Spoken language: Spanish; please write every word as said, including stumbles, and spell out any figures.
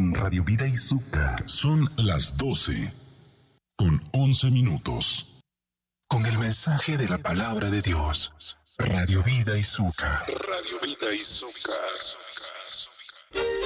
en Radio Vida Izuca. Son las doce con once minutos. Con el mensaje de la palabra de Dios. Radio Vida Izuca. Radio Vida Izuca.